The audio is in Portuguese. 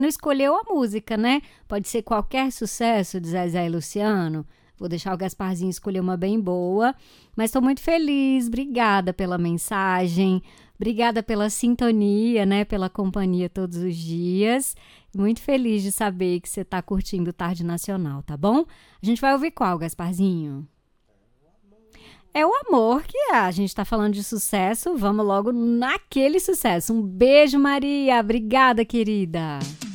não escolheu a música, né? Pode ser qualquer sucesso de Zezé e Luciano. Vou deixar o Gasparzinho escolher uma bem boa. Mas estou muito feliz. Obrigada pela mensagem. Obrigada pela sintonia, né? Pela companhia todos os dias. Muito feliz de saber que você está curtindo Tarde Nacional, tá bom? A gente vai ouvir qual, Gasparzinho? É o amor que é. A gente está falando de sucesso. Vamos logo naquele sucesso. Um beijo, Maria. Obrigada, querida.